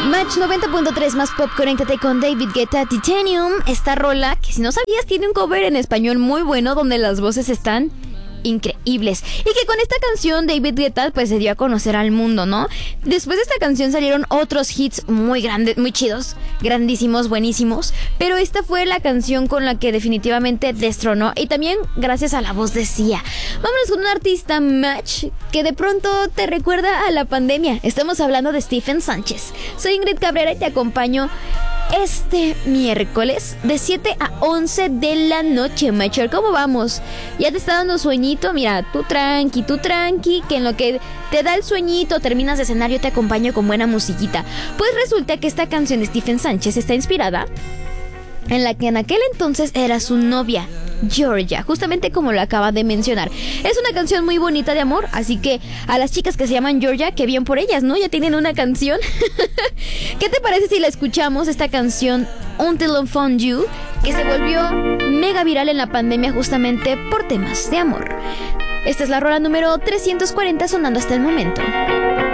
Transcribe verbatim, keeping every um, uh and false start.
Match noventa punto tres más pop, conéctate con David Guetta, Titanium. Esta rola, que si no sabías, tiene un cover en español muy bueno donde las voces están increíbles. Y que con esta canción David Guetta pues se dio a conocer al mundo, ¿no? Después de esta canción salieron otros hits muy grandes, muy chidos, grandísimos, buenísimos, pero esta fue la canción con la que definitivamente destronó, y también gracias a la voz de Sia. Vámonos con un artista Match que de pronto te recuerda a la pandemia. Estamos hablando de Stephen Sánchez. Soy Ingrid Cabrera y te acompaño este miércoles de siete a once de la noche, Matcher. ¿Cómo vamos? ¿Ya te está dando sueñito? Mira, tú tranqui, tú tranqui, que en lo que te da el sueñito, terminas de cenar, yo te acompaño con buena musiquita. Pues resulta que esta canción de Stephen Sánchez está inspirada en la que en aquel entonces era su novia, Georgia, justamente como lo acaba de mencionar. Es una canción muy bonita de amor, así que a las chicas que se llaman Georgia, que bien por ellas, ¿no? Ya tienen una canción. ¿Qué te parece si la escuchamos, esta canción Until I Found You, que se volvió mega viral en la pandemia justamente por temas de amor? Esta es la rola número trescientos cuarenta sonando hasta el momento.